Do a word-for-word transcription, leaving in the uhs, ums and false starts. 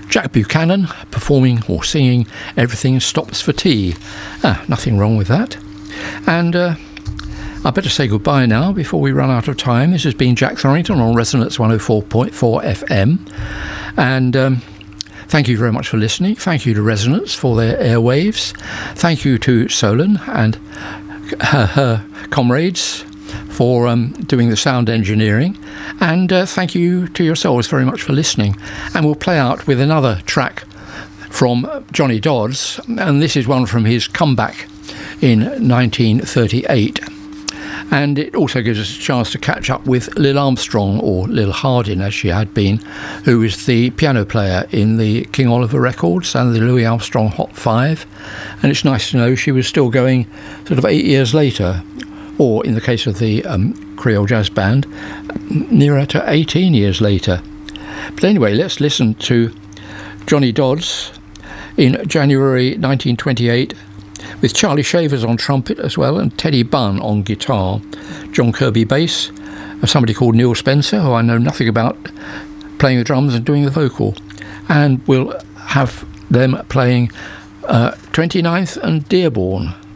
Jack Buchanan performing or singing Everything Stops for Tea. Ah, nothing wrong with that. And uh, I better say goodbye now before we run out of time. This has been Jack Thorrington on Resonance one oh four point four F M. And um, thank you very much for listening. Thank you to Resonance for their airwaves. Thank you to Solon and her, her comrades for um, doing the sound engineering. And uh, thank you to yourselves very much for listening. And we'll play out with another track from Johnny Dodds. And this is one from his comeback in nineteen thirty-eight. And it also gives us a chance to catch up with Lil Armstrong, or Lil Hardin as she had been, who was the piano player in the King Oliver records and the Louis Armstrong Hot Five. And it's nice to know she was still going sort of eight years later, or in the case of the um, Creole Jazz Band, nearer to eighteen years later. But anyway, let's listen to Johnny Dodds in January nineteen twenty-eight, with Charlie Shavers on trumpet as well, and Teddy Bunn on guitar, John Kirby bass, and somebody called Neil Spencer, who I know nothing about, playing the drums and doing the vocal. And we'll have them playing uh, twenty-ninth and Dearborn.